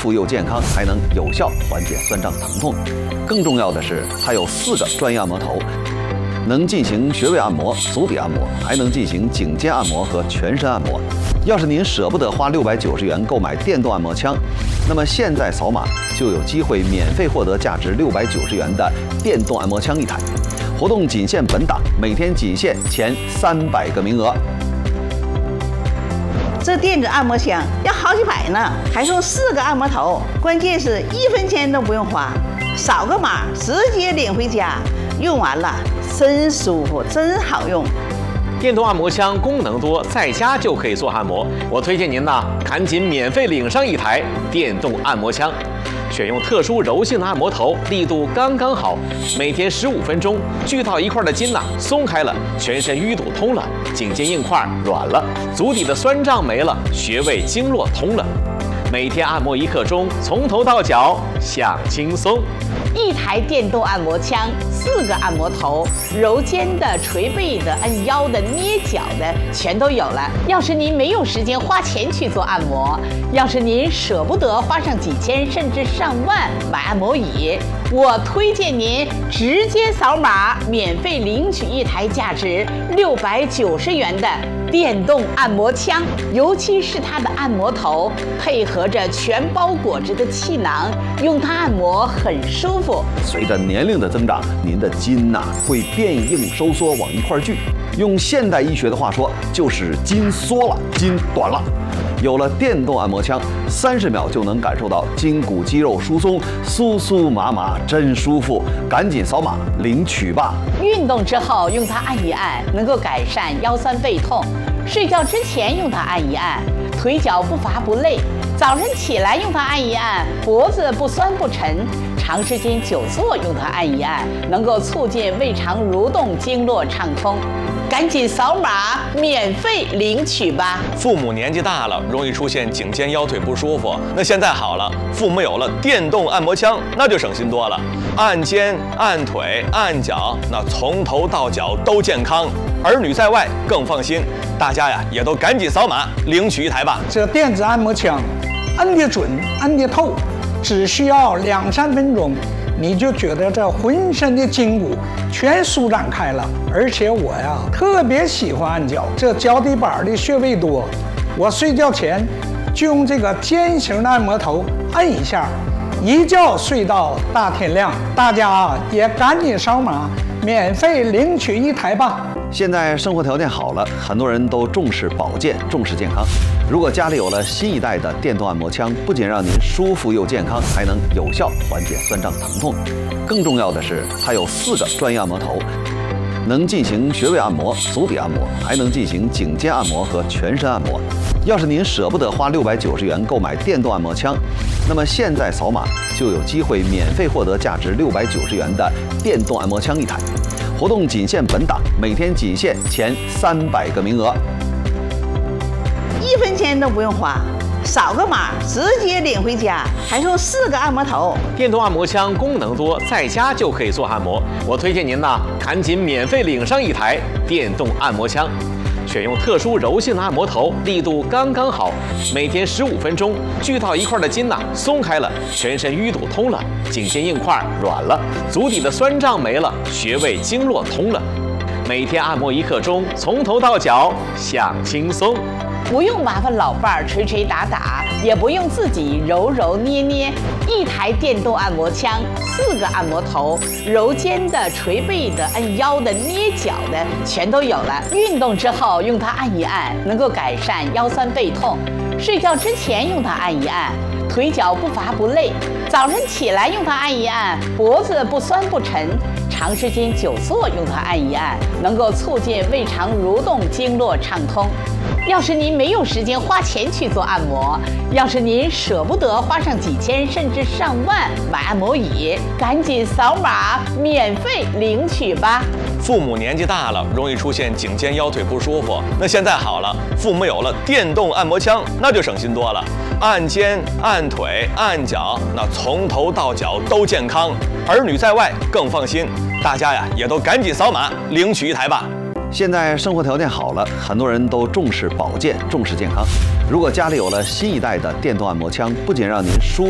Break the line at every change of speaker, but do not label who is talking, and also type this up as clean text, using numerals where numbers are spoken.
服又健康，还能有效缓解酸胀疼痛。更重要的是，它有4个专业按摩头，能进行穴位按摩、足底按摩，还能进行颈肩按摩和全身按摩。要是您舍不得花690元购买电动按摩枪，那么现在扫码就有机会免费获得价值690元的电动按摩枪1台。活动仅限本档，每天仅限前300个名额。
这电子按摩枪要好几百呢，还送4个按摩头，关键是1分钱都不用花，扫个码直接领回家，用完了真舒服，真好用。
电动按摩枪功能多，在家就可以做按摩。我推荐您呢，赶紧免费领上1台电动按摩枪。选用特殊柔性的按摩头，力度刚刚好，每天15分钟，聚到一块的筋松开了，全身淤堵通了，颈肩硬块软了，足底的酸胀没了，穴位经络通了。每天按摩1刻钟，从头到脚享轻松。
1台电动按摩枪，4个按摩头，揉肩的、捶背的、按腰的、捏脚的，全都有了。要是您没有时间花钱去做按摩，要是您舍不得花上几千甚至上万买按摩椅，我推荐您直接扫码免费领取1台价值690元的电动按摩枪，尤其是它的按摩头配合着全包裹着的气囊，用它按摩很舒服。
随着年龄的增长，您的筋会变硬收缩往一块聚，用现代医学的话说，就是筋缩了，筋短了。有了电动按摩枪，30秒就能感受到筋骨肌肉疏松，酥酥麻麻，真舒服。赶紧扫码领取吧！
运动之后用它按一按，能够改善腰酸背痛；睡觉之前用它按一按，腿脚不乏不累；早晨起来用它按一按，脖子不酸不沉；长时间久坐用它按一按，能够促进胃肠蠕动，经络畅通。赶紧扫码免费领取吧！
父母年纪大了，容易出现颈肩腰腿不舒服，那现在好了，父母有了电动按摩枪，那就省心多了。按肩、按腿、按脚，那从头到脚都健康，儿女在外更放心。大家呀，也都赶紧扫码领取1台吧！
这电子按摩枪，按得准，按得透，只需要2-3分钟。你就觉得这浑身的筋骨全舒展开了，而且我呀特别喜欢按脚，这脚底板的穴位多，我睡觉前就用这个尖形的按摩头按一下，一觉睡到大天亮。大家也赶紧扫码免费领取1台吧！
现在生活条件好了，很多人都重视保健，重视健康。如果家里有了新一代的电动按摩枪，不仅让您舒服又健康，还能有效缓解酸胀疼痛。更重要的是，它有4个专业按摩头，能进行穴位按摩、足底按摩，还能进行颈肩按摩和全身按摩。要是您舍不得花690元购买电动按摩枪，那么现在扫码就有机会免费获得价值690元的电动按摩枪1台。活动仅限本档，每天仅限前300个名额。
1分钱都不用花，扫个码直接领回家，还送4个按摩头。
电动按摩枪功能多，在家就可以做按摩。我推荐您呢，赶紧免费领上1台电动按摩枪。选用特殊柔性的按摩头，力度刚刚好，每天15分钟，聚到一块的筋松开了，全身淤堵通了，颈肩硬块软了，足底的酸胀没了，穴位经络通了。每天按摩1刻钟，从头到脚享轻松。
不用麻烦老伴儿捶捶打打，也不用自己揉揉捏捏，1台电动按摩枪，4个按摩头，揉肩的、捶背的、按腰的、捏脚的，全都有了。运动之后用它按一按，能够改善腰酸背痛；睡觉之前用它按一按，腿脚不乏不累；早晨起来用它按一按，脖子不酸不沉；长时间久坐用它按一按，能够促进胃肠蠕动，经络畅通。要是您没有时间花钱去做按摩，要是您舍不得花上几千甚至上万买按摩椅，赶紧扫码免费领取吧！
父母年纪大了，容易出现颈肩腰腿不舒服，那现在好了，父母有了电动按摩枪，那就省心多了。按肩、按腿、按脚，那从头到脚都健康，儿女在外更放心。大家呀，也都赶紧扫码领取1台吧！
现在生活条件好了，很多人都重视保健，重视健康。如果家里有了新一代的电动按摩枪，不仅让您舒